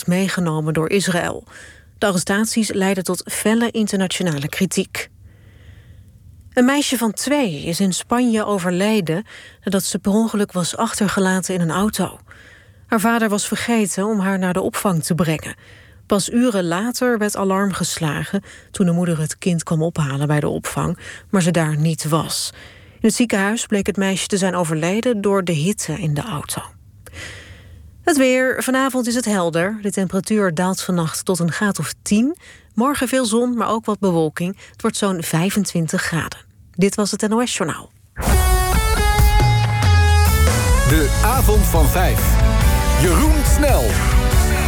wordt meegenomen door Israël. De arrestaties leiden tot felle internationale kritiek. Een meisje van 2 is in Spanje overleden nadat ze per ongeluk was achtergelaten in een auto. Haar vader was vergeten om haar naar de opvang te brengen. Pas uren later werd alarm geslagen toen de moeder het kind kwam ophalen bij de opvang, maar ze daar niet was. In het ziekenhuis bleek het meisje te zijn overleden door de hitte in de auto. Het weer. Vanavond is het helder. De temperatuur daalt vannacht tot een graad of 10. Morgen veel zon, maar ook wat bewolking. Het wordt zo'n 25 graden. Dit was het NOS Journaal. De avond van 5. Jeroen Snel.